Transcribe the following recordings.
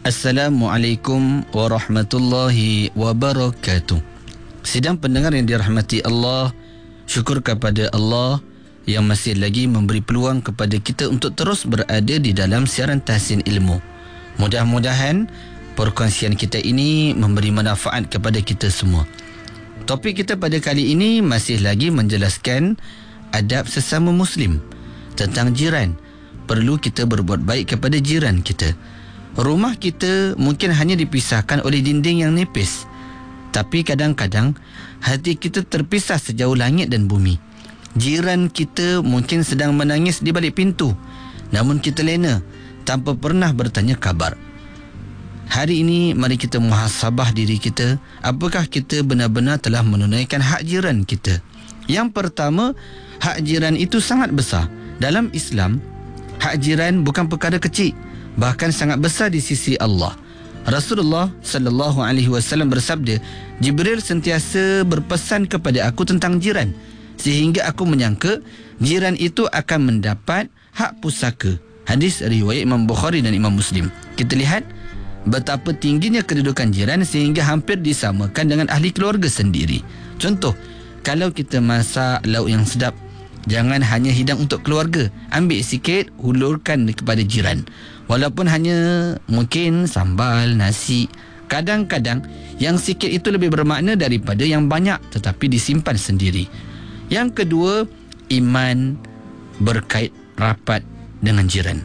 Assalamualaikum warahmatullahi wabarakatuh. Sidang pendengar yang dirahmati Allah, syukur kepada Allah yang masih lagi memberi peluang kepada kita untuk terus berada di dalam siaran Tahsin Ilmu. Mudah-mudahan perkongsian kita ini memberi manfaat kepada kita semua. Topik kita pada kali ini masih lagi menjelaskan adab sesama Muslim tentang jiran. Perlu kita berbuat baik kepada jiran kita. Rumah kita mungkin hanya dipisahkan oleh dinding yang nipis, tapi kadang-kadang hati kita terpisah sejauh langit dan bumi. Jiran kita mungkin sedang menangis di balik pintu, namun kita lena tanpa pernah bertanya khabar. Hari ini mari kita muhasabah diri kita, apakah kita benar-benar telah menunaikan hak jiran kita. Yang pertama, hak jiran itu sangat besar. Dalam Islam, hak jiran bukan perkara kecil, bahkan sangat besar di sisi Allah. Rasulullah sallallahu alaihi wasallam bersabda, Jibril sentiasa berpesan kepada aku tentang jiran, sehingga aku menyangka jiran itu akan mendapat hak pusaka. Hadis riwayat Imam Bukhari dan Imam Muslim. Kita lihat betapa tingginya kedudukan jiran sehingga hampir disamakan dengan ahli keluarga sendiri. Contoh, kalau kita masak lauk yang sedap, jangan hanya hidang untuk keluarga. Ambil sikit, hulurkan kepada jiran. Walaupun hanya mungkin sambal, nasi. Kadang-kadang yang sikit itu lebih bermakna daripada yang banyak, tetapi disimpan sendiri. Yang kedua, iman berkait rapat dengan jiran.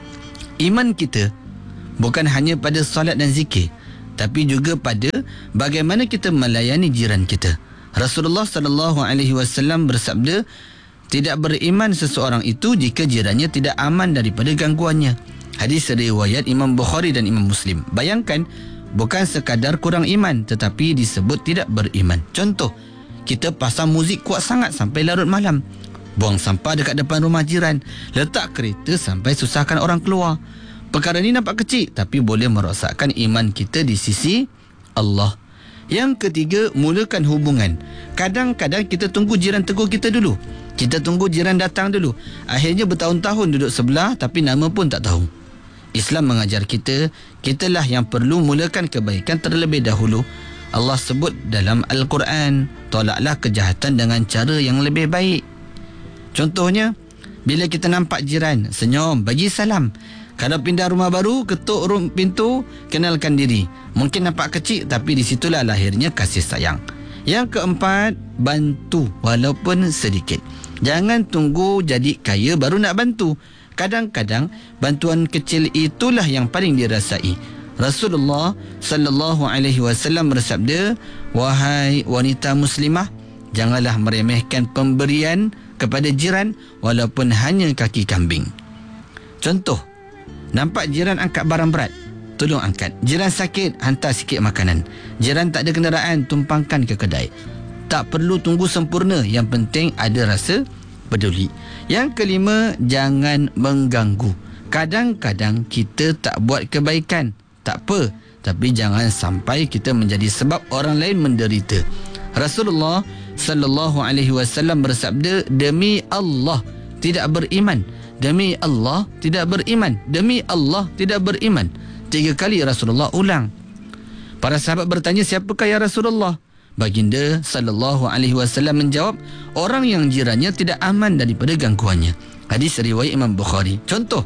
Iman kita bukan hanya pada solat dan zikir, tapi juga pada bagaimana kita melayani jiran kita. Rasulullah sallallahu alaihi wasallam bersabda, tidak beriman seseorang itu jika jirannya tidak aman daripada gangguannya. Hadis riwayat Imam Bukhari dan Imam Muslim. Bayangkan, bukan sekadar kurang iman, tetapi disebut tidak beriman. Contoh, kita pasang muzik kuat sangat sampai larut malam, buang sampah dekat depan rumah jiran, letak kereta sampai susahkan orang keluar. Perkara ini nampak kecil, tapi boleh merosakkan iman kita di sisi Allah. Yang ketiga, mulakan hubungan. Kadang-kadang kita tunggu jiran tegur kita dulu. Kita tunggu jiran datang dulu. Akhirnya bertahun-tahun duduk sebelah, tapi nama pun tak tahu. Islam mengajar kita, kitalah yang perlu mulakan kebaikan terlebih dahulu. Allah sebut dalam Al-Quran, tolaklah kejahatan dengan cara yang lebih baik. Contohnya, bila kita nampak jiran, senyum, bagi salam. Kalau pindah rumah baru, ketuk pintu, kenalkan diri. Mungkin nampak kecil, tapi di situlah lahirnya kasih sayang. Yang keempat, bantu walaupun sedikit. Jangan tunggu jadi kaya baru nak bantu. Kadang-kadang bantuan kecil itulah yang paling dirasai. Rasulullah sallallahu alaihi wasallam bersabda, wahai wanita muslimah, janganlah meremehkan pemberian kepada jiran walaupun hanya kaki kambing. Contoh, nampak jiran angkat barang berat, tolong angkat. Jiran sakit, hantar sikit makanan. Jiran tak ada kenderaan, tumpangkan ke kedai. Tak perlu tunggu sempurna, yang penting ada rasa peduli. Yang kelima, jangan mengganggu. Kadang-kadang kita tak buat kebaikan, tak apa, tapi jangan sampai kita menjadi sebab orang lain menderita. Rasulullah sallallahu alaihi wasallam bersabda, demi Allah tidak beriman, demi Allah tidak beriman, demi Allah tidak beriman. 3 kali Rasulullah ulang. Para sahabat bertanya, siapakah ya Rasulullah? Baginda sallallahu alaihi wasallam menjawab, orang yang jirannya tidak aman daripada gangguannya. Hadis riwayat Imam Bukhari. Contoh,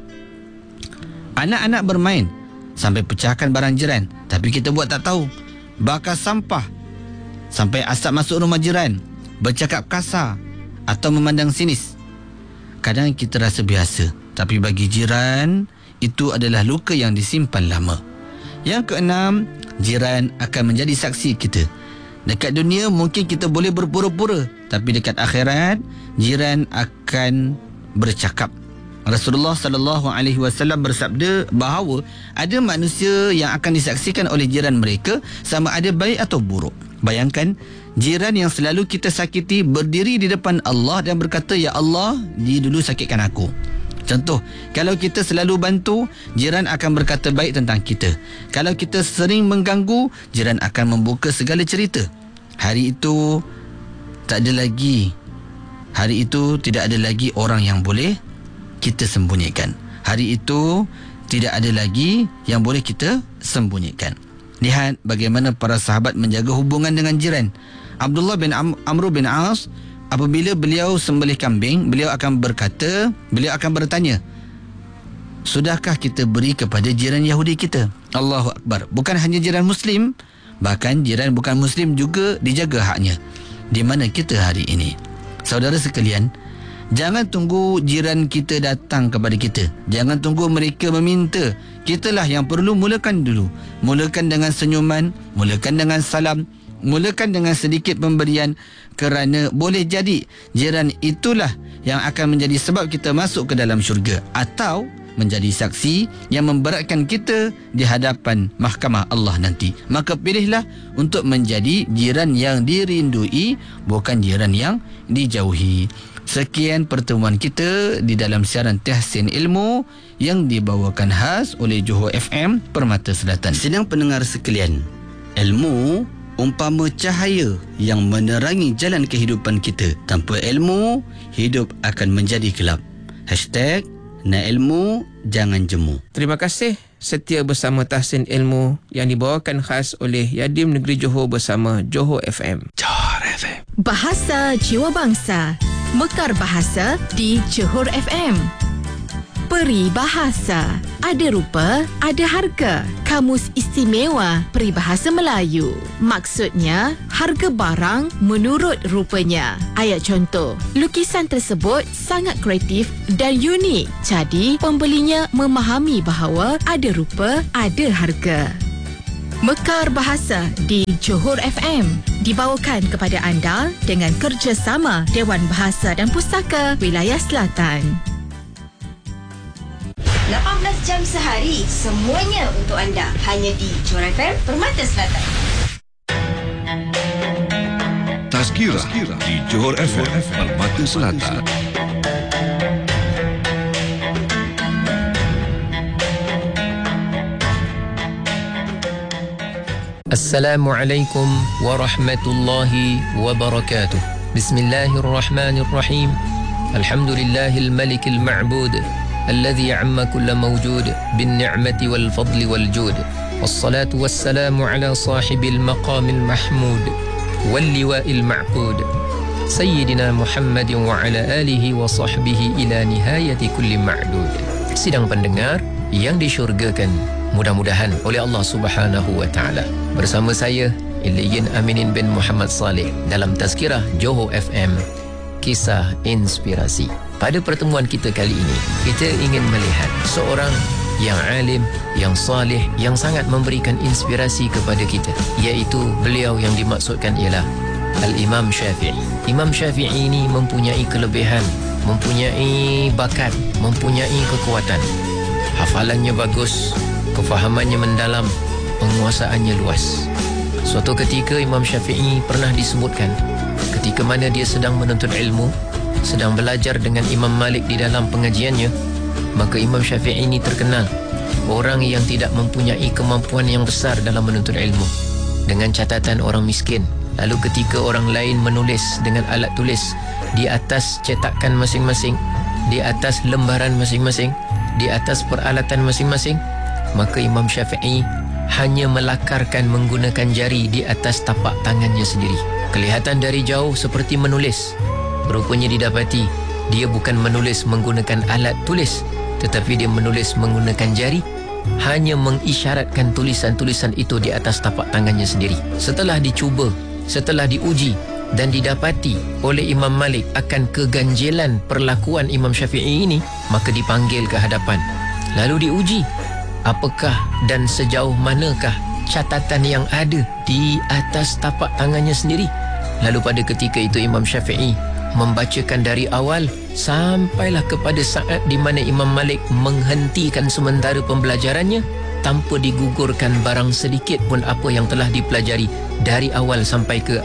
anak-anak bermain sampai pecahkan barang jiran, tapi kita buat tak tahu. Bakar sampah sampai asap masuk rumah jiran, bercakap kasar atau memandang sinis. Kadang kita rasa biasa, tapi bagi jiran itu adalah luka yang disimpan lama. Yang keenam, jiran akan menjadi saksi kita. Dekat dunia mungkin kita boleh berpura-pura, tapi dekat akhirat jiran akan bercakap. Rasulullah sallallahu alaihi wasallam bersabda bahawa ada manusia yang akan disaksikan oleh jiran mereka sama ada baik atau buruk. Bayangkan, jiran yang selalu kita sakiti berdiri di depan Allah dan berkata, ya Allah, dia dulu sakitkan aku. Contoh, kalau kita selalu bantu, jiran akan berkata baik tentang kita. Kalau kita sering mengganggu, jiran akan membuka segala cerita. Hari itu tidak ada lagi orang yang boleh kita sembunyikan. Hari itu Tidak ada lagi yang boleh kita sembunyikan. Lihat bagaimana para sahabat menjaga hubungan dengan jiran. Abdullah bin Amr bin As, apabila beliau sembelih kambing, beliau akan bertanya, sudahkah kita beri kepada jiran Yahudi kita? Allahu Akbar. Bukan hanya jiran Muslim, bahkan jiran bukan Muslim juga dijaga haknya. Di mana kita hari ini? Saudara sekalian, jangan tunggu jiran kita datang kepada kita. Jangan tunggu mereka meminta. Kitalah yang perlu mulakan dulu. Mulakan dengan senyuman, mulakan dengan salam, mulakan dengan sedikit pemberian, kerana boleh jadi jiran itulah yang akan menjadi sebab kita masuk ke dalam syurga, atau menjadi saksi yang memberatkan kita di hadapan mahkamah Allah nanti. Maka pilihlah untuk menjadi jiran yang dirindui, bukan jiran yang dijauhi. Sekian pertemuan kita di dalam siaran Tahsin Ilmu yang dibawakan khas oleh Johor FM Permata Selatan. Sidang pendengar sekalian, ilmu umpama cahaya yang menerangi jalan kehidupan kita. Tanpa ilmu, hidup akan menjadi gelap. #Nak ilmu, jangan jemu. Terima kasih setia bersama Tahsin Ilmu yang dibawakan khas oleh Yadim Negeri Johor bersama Johor FM. Johor FM. Bahasa Jiwa Bangsa. Mekar Bahasa di Johor FM. Peri Bahasa. Ada rupa, ada harga. Kamus Istimewa Peribahasa Melayu. Maksudnya, harga barang menurut rupanya. Ayat contoh, lukisan tersebut sangat kreatif dan unik. Jadi, pembelinya memahami bahawa ada rupa, ada harga. Mekar Bahasa di Johor FM dibawakan kepada anda dengan kerjasama Dewan Bahasa dan Pustaka Wilayah Selatan. 18 jam sehari, semuanya untuk anda. Hanya di Johor FM Permata Selatan. Tazkirah di Johor FM Permata Selatan. Assalamualaikum warahmatullahi wabarakatuh. Bismillahirrahmanirrahim. Alhamdulillahil malikil ma'bud الذي عم كل موجود بالنعمة والفضل والجود والصلاة والسلام على صاحب المقام المحمود واللواء المعقود سيدنا محمد وعلى آله وصحبه إلى نهاية كل معدود. Sidang pendengar yang disyurgakan mudah-mudahan oleh Allah Subhanahu wa taala. Bersama saya Iliyin Aminin bin Muhammad Saleh dalam Tazkirah Johor FM, Kisah Inspirasi. Pada pertemuan kita kali ini, kita ingin melihat seorang yang alim, yang salih, yang sangat memberikan inspirasi kepada kita, iaitu beliau yang dimaksudkan ialah Al-Imam Syafi'i. Imam Syafi'i ini mempunyai kelebihan, mempunyai bakat, mempunyai kekuatan. Hafalannya bagus, kefahamannya mendalam, penguasaannya luas. Suatu ketika Imam Syafi'i pernah disebutkan ketika mana dia sedang menuntut ilmu, sedang belajar dengan Imam Malik di dalam pengajiannya, maka Imam Syafi'i ini terkenal orang yang tidak mempunyai kemampuan yang besar dalam menuntut ilmu, dengan catatan orang miskin. Lalu ketika orang lain menulis dengan alat tulis di atas cetakan masing-masing, di atas lembaran masing-masing, di atas peralatan masing-masing, maka Imam Syafi'i hanya melakarkan menggunakan jari di atas tapak tangannya sendiri. Kelihatan dari jauh seperti menulis. Rupanya didapati dia bukan menulis menggunakan alat tulis, tetapi dia menulis menggunakan jari, hanya mengisyaratkan tulisan-tulisan itu di atas tapak tangannya sendiri. Setelah dicuba, setelah diuji dan didapati oleh Imam Malik akan keganjilan perlakuan Imam Syafi'i ini, maka dipanggil ke hadapan. Lalu diuji, apakah dan sejauh manakah catatan yang ada di atas tapak tangannya sendiri. Lalu pada ketika itu Imam Syafi'i membacakan dari awal sampailah kepada saat di mana Imam Malik menghentikan sementara pembelajarannya tanpa digugurkan barang sedikit pun apa yang telah dipelajari dari awal sampai ke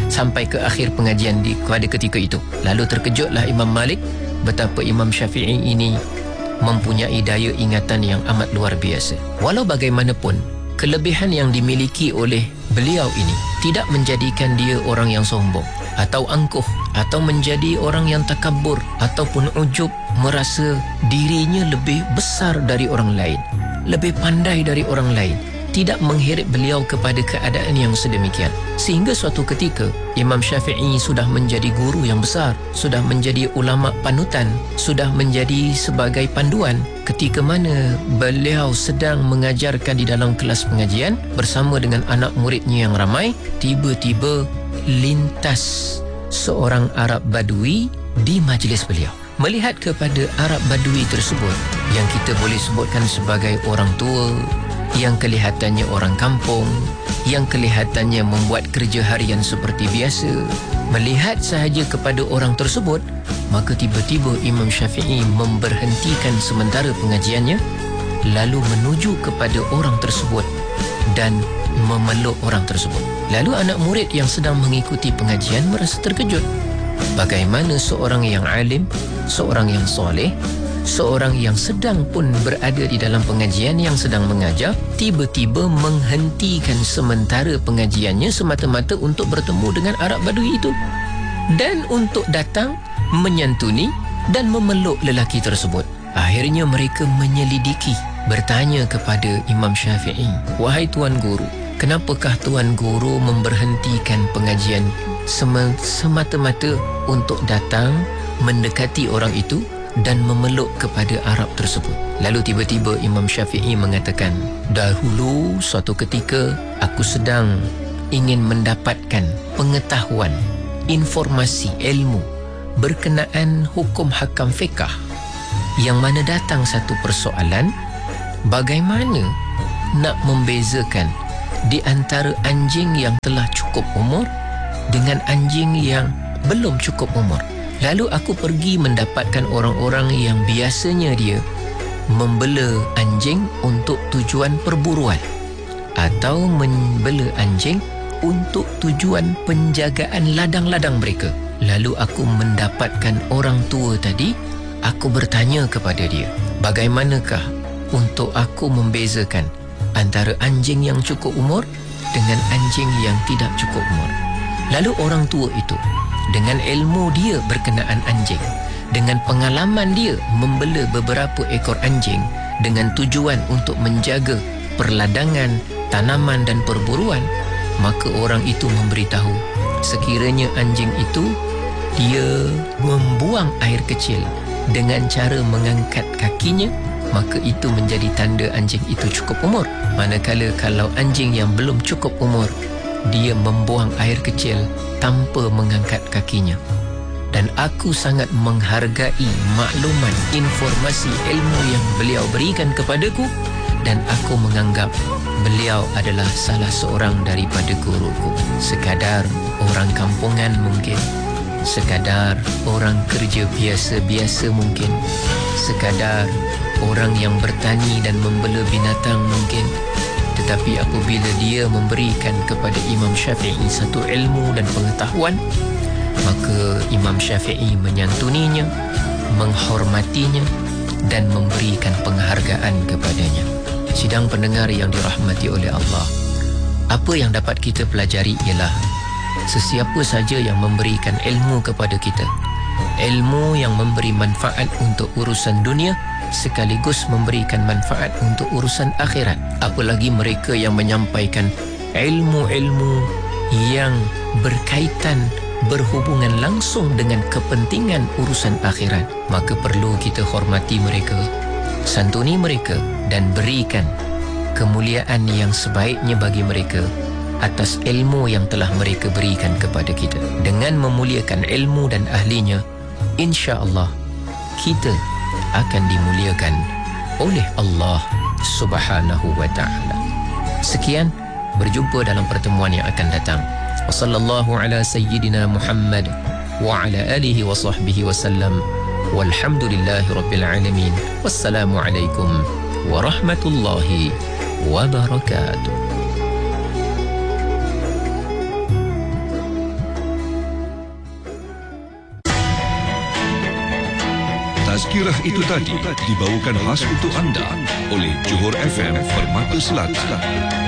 akhir pengajian pada ketika itu. Lalu terkejutlah Imam Malik betapa Imam Syafi'i ini mempunyai daya ingatan yang amat luar biasa. Walau bagaimanapun, kelebihan yang dimiliki oleh beliau ini tidak menjadikan dia orang yang sombong. atau angkuh, atau menjadi orang yang takabur ataupun ujub, merasa dirinya lebih besar dari orang lain, lebih pandai dari orang lain, tidak mengheret beliau kepada keadaan yang sedemikian. Sehingga suatu ketika Imam Syafi'i sudah menjadi guru yang besar, sudah menjadi ulama panutan, sudah menjadi sebagai panduan. Ketika mana beliau sedang mengajarkan di dalam kelas pengajian bersama dengan anak muridnya yang ramai, tiba-tiba lintas seorang Arab Badui di majlis beliau. Melihat kepada Arab Badui tersebut yang kita boleh sebutkan sebagai orang tua, yang kelihatannya orang kampung, yang kelihatannya membuat kerja harian seperti biasa, melihat sahaja kepada orang tersebut, maka tiba-tiba Imam Syafi'i memberhentikan sementara pengajiannya, lalu menuju kepada orang tersebut dan memeluk orang tersebut. Lalu anak murid yang sedang mengikuti pengajian merasa terkejut. Bagaimana seorang yang alim, seorang yang soleh, seorang yang sedang pun berada di dalam pengajian yang sedang mengajar, tiba-tiba menghentikan sementara pengajiannya semata-mata untuk bertemu dengan Arab Badui itu dan untuk datang menyantuni dan memeluk lelaki tersebut. Akhirnya mereka menyelidiki, bertanya kepada Imam Syafi'i, "Wahai Tuan Guru, kenapakah Tuan Guru memberhentikan pengajian semata-mata untuk datang mendekati orang itu dan memeluk kepada Arab tersebut?" Lalu tiba-tiba Imam Syafi'i mengatakan, "Dahulu suatu ketika aku sedang ingin mendapatkan pengetahuan, informasi, ilmu berkenaan hukum hakam fiqah, yang mana datang satu persoalan, bagaimana nak membezakan di antara anjing yang telah cukup umur dengan anjing yang belum cukup umur. Lalu aku pergi mendapatkan orang-orang yang biasanya dia membela anjing untuk tujuan perburuan atau membela anjing untuk tujuan penjagaan ladang-ladang mereka. Lalu aku mendapatkan orang tua tadi, aku bertanya kepada dia, bagaimanakah untuk aku membezakan antara anjing yang cukup umur dengan anjing yang tidak cukup umur?" Lalu orang tua itu dengan ilmu dia berkenaan anjing, dengan pengalaman dia membela beberapa ekor anjing dengan tujuan untuk menjaga perladangan, tanaman dan perburuan, maka orang itu memberitahu, sekiranya anjing itu dia membuang air kecil dengan cara mengangkat kakinya, maka itu menjadi tanda anjing itu cukup umur. Manakala kalau anjing yang belum cukup umur, dia membuang air kecil tanpa mengangkat kakinya. Dan aku sangat menghargai makluman, informasi, ilmu yang beliau berikan kepadaku, dan aku menganggap beliau adalah salah seorang daripada guruku. Sekadar orang kampungan mungkin, sekadar orang kerja biasa-biasa mungkin, sekadar orang yang bertani dan membela binatang mungkin. Tetapi apabila dia memberikan kepada Imam Syafi'i satu ilmu dan pengetahuan, maka Imam Syafi'i menyantuninya, menghormatinya dan memberikan penghargaan kepadanya. Sidang pendengar yang dirahmati oleh Allah, apa yang dapat kita pelajari ialah sesiapa saja yang memberikan ilmu kepada kita, ilmu yang memberi manfaat untuk urusan dunia sekaligus memberikan manfaat untuk urusan akhirat, apalagi mereka yang menyampaikan ilmu-ilmu yang berkaitan, berhubungan langsung dengan kepentingan urusan akhirat, maka perlu kita hormati mereka, santuni mereka dan berikan kemuliaan yang sebaiknya bagi mereka atas ilmu yang telah mereka berikan kepada kita. Dengan memuliakan ilmu dan ahlinya, insya-Allah kita akan dimuliakan oleh Allah Subhanahu wa ta'ala. Sekian, berjumpa dalam pertemuan yang akan datang. Wa sallallahu ala sayyidina Muhammad wa ala alihi wa sahbihi wa sallam. Walhamdulillahi rabbil alamin. Wassalamu alaikum warahmatullahi wabarakatuh. Tazkirah itu tadi dibawakan khas untuk anda oleh Johor FM Permata Selatan.